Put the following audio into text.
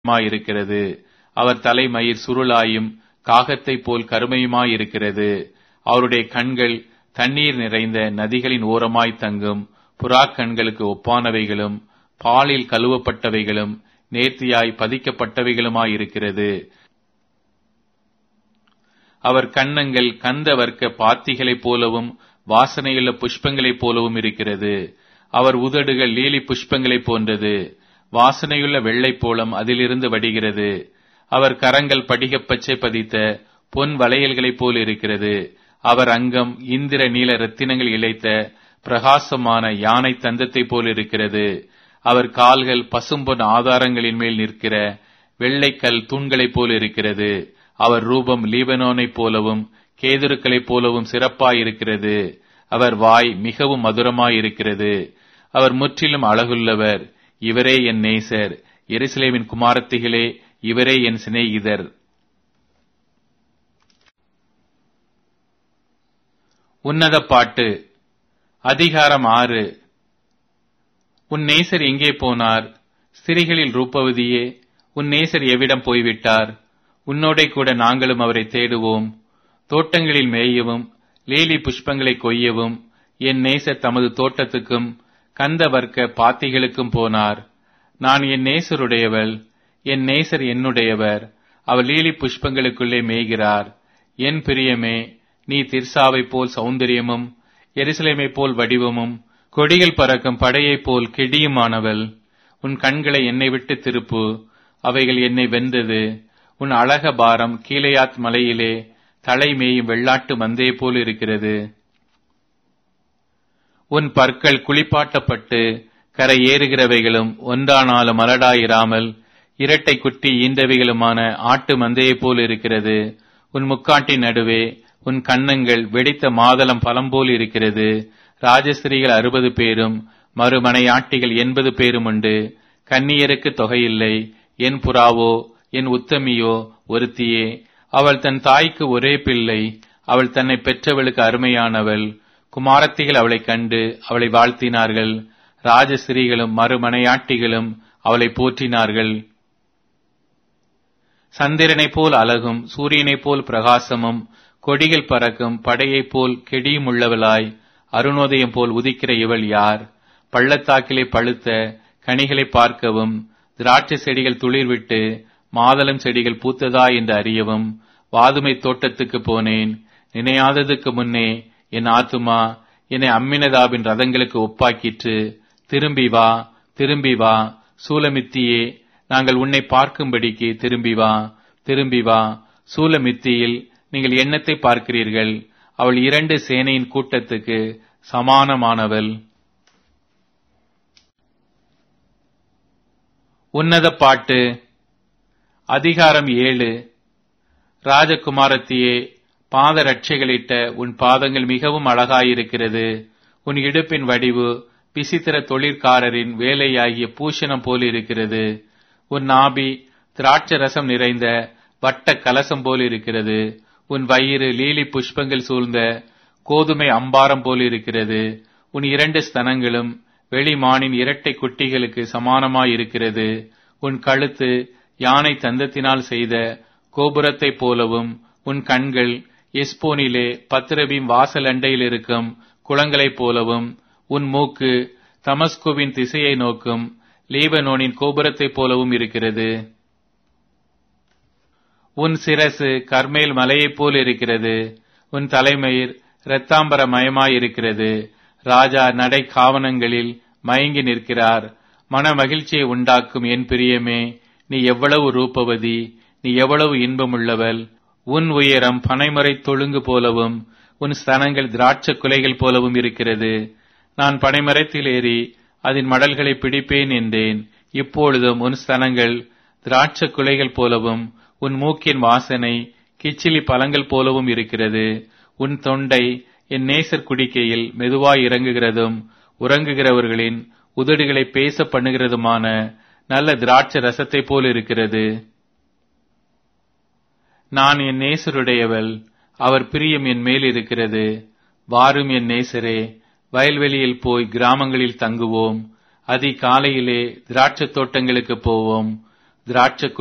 இருக்கிறது. அவர் தலைமயிர் சுருளாயும் காகத்தை போல் கருமையுமாயிருக்கிறது. அவருடைய கண்கள் தண்ணீர் நிறைந்த நதிகளின் ஓரமாய் தங்கும் புறாக்கண்களுக்கு ஒப்பானவைகளும் பாலில் கழுவப்பட்டவைகளும் நேர்த்தியாய் பதிக்கப்பட்டவைகளுமாயிருக்கிறது. அவர் கன்னங்கள் கந்த வர்க்க பாத்திகளைப் போலவும் வாசனையுள்ள புஷ்பங்களைப் போலவும் இருக்கிறது. அவர் உதடுகள் லீலி புஷ்பங்களைப் போன்றது. வாசனையுள்ள வெள்ளை போலம் அதிலிருந்து வடிகிறது. அவர் கரங்கள் படிகப் பச்சை பதித்த பொன் வளையல்களைப் போல் இருக்கிறது. அவர் அங்கம் இந்திர நீல ரத்தினங்கள் இழைத்த பிரகாசமான யானை தந்தத்தைப் போல் இருக்கிறது. அவர் கால்கள் பசும்பொன் ஆதாரங்களின் மேல் நிற்கிற வெள்ளைக்கல் தூண்களைப் போல் இருக்கிறது. அவர் ரூபம் லீபனோனைப் போலவும் கேதுருக்களைப் போலவும் சிறப்பாயிருக்கிறது. அவர் வாய் மிகவும் மதுரமாயிருக்கிறது. அவர் முற்றிலும் அழகுள்ளவர். இவரே என் நேசர். எருசலேமின் குமாரத்திகளே, இவரே என் சிநேகிதர். உன்னத பாட்டு. அதிகாரம் 6. உன் நேசர் எங்கே போனார்? ஸ்திரீகளில் ரூபவதியே, உன் நேசர் எவ்விடம் போய்விட்டார்? உன்னோடே கூட நாங்களும் அவரை தேடுவோம். தோட்டங்களில் மேயவும் லீலி புஷ்பங்களை கொய்யவும் என் நேசர் தமது தோட்டத்துக்கும் கந்த வர்க்க பாத்திகளுக்கும் போனார். நான் என் நேசருடையவள், என் நேசர் என்னுடையவர். அவர் லீலி புஷ்பங்களுக்குள்ளே மேய்கிறார். என் பிரியமே, நீ திர்சாவைப் போல் சௌந்தரியமும் எருசலேமைப் போல் வடிவமும் கொடிகள் பறக்கும் படையைப் போல் கெடியுமானவள். உன் கண்களை என்னை விட்டு திருப்பு, அவைகள் என்னை வென்றது. உன் அழக பாரம் கீலேயாத் மலையிலே தலை மேயும் வெள்ளாட்டு மந்தையை போல் இருக்கிறது. உன் பற்கள் குளிப்பாட்டப்பட்டு கரை ஏறுகிறவைகளும் ஒன்றானாலும் மலடாயிராமல் இரட்டை குட்டி ஈன்றவைகளுமான ஆட்டு மந்தையைப் போல் இருக்கிறது. உன் முக்காட்டின் நடுவே உன் கன்னங்கள் வெடித்த மாதளம் பழம் போல் இருக்கிறது. ராஜஸ்திரீகள் 60 பேரும் மறுமனையாட்டிகள் 80 பேரும் உண்டு. கன்னியருக்கு தொகையில்லை. என் புறாவோ என் உத்தமியோ ஒருத்தியே. அவள் தன் தாய்க்கு ஒரே பிள்ளை. அவள் தன்னை பெற்றவளுக்கு அருமையானவள். குமாரத்திகள் அவளை கண்டு அவளை வாழ்த்தினார்கள். ராஜஸ்திரீகளும் மறுமனையாட்டிகளும் அவளை போற்றினார்கள். சந்திரனைப் போல் அழகும் சூரியனைப் போல் பிரகாசமும் கொடிகள் பறக்கும் படையைப் போல் கெடியும் உள்ளவளாய் அருணோதயம் போல் உதிக்கிற இவள் யார்? பள்ளத்தாக்கிலே பழுத்த கனிகளை பார்க்கவும் திராட்சை செடிகள் துளிர்விட்டு மாதளம் செடிகள் பூத்ததா என்று அறியவும் வாதுமை தோட்டத்துக்கு போனேன். நினையாததுக்கு முன்னே என் ஆத்துமா என்னை அம்மினதாபின் ரதங்களுக்கு ஒப்பாக்கிற்று. திரும்பி வா, திரும்பி வா, சூலமித்தியே, நாங்கள் உன்னை பார்க்கும்படிக்கு திரும்பி வா, திரும்பி வா. சூலமித்தியில் நீங்கள் எண்ணத்தை பார்க்கிறீர்கள். அவள் 2 சேனையின் கூட்டத்துக்கு சமானமானவள். உன்னத பாட்டு. அதிகாரம் 7. ராஜகுமாரத்தியே, பாத ரட்சைகளிட்ட உன் பாதங்கள் மிகவும் அழகாயிருக்கிறது. உன் இடுப்பின் வடிவு விசித்திர தொழிற்காரரின் வேலையாகிய பூஷணம் போல் இருக்கிறது. உன் நாபி திராட்சை ரசம் நிறைந்த வட்ட கலசம் போல் இருக்கிறது. உன் வயிறு லீலி புஷ்பங்கள் சூழ்ந்த கோதுமை அம்பாரம் போல் இருக்கிறது. உன் 2 ஸ்தனங்களும் வெளிமானின் இரட்டை குட்டிகளுக்கு சமானமாயிருக்கிறது. உன் கழுத்து யானை தந்தத்தினால் செய்த கோபுரத்தைப் போலவும் உன் கண்கள் எஸ்போனிலே பத்ரபீம் வாசல் அண்டையில் இருக்கும் குளங்களைப் போலவும் உன் மூக்கு தமஸ்குவின் திசையை நோக்கும் லீபனோனின் கோபுரத்தைப் போலவும் இருக்கிறது. உன் சிரசு கர்மேல் மலையைப் போல் இருக்கிறது. உன் தலைமயிர் இரத்தாம்பர மயமாயிருக்கிறது. ராஜா நடை காவனங்களில் மயங்கி நிற்கிறார். மன மகிழ்ச்சியை உண்டாக்கும் என் பிரியமே, நீ எவ்வளவு ரூபவதி, நீ எவ்வளவு இன்பமுள்ளவள். உன் உயரம் பனைமரை தொழுங்கு போலவும் உன் ஸ்தனங்கள் திராட்சை குலைகள் போலவும் இருக்கிறது. நான் பனைமரத்தில் ஏறி அதன் மடல்களை பிடிப்பேன் என்றேன். இப்பொழுதும் உன் ஸ்தனங்கள் திராட்சை குலைகள் போலவும் உன் மூக்கின் வாசனை கிச்சிலி பழங்கள் போலவும் இருக்கிறது. உன் தொண்டை என் நேசர் குடிக்கையில் மெதுவாய் இறங்குகிறதும் உறங்குகிறவர்களின் உதடுகளை பேச பண்ணுகிறதுமான நல்ல திராட்சை ரசத்தை போல் இருக்கிறது. நான் என் நேசருடையவள், அவர் பிரியம் என் மேல் இருக்கிறது. வாரும் என் நேசரே, வயல்வெளியில் போய் கிராமங்களில் தங்குவோம். அதிகாலையிலே திராட்சை தோட்டங்களுக்கு போவோம். திராட்சை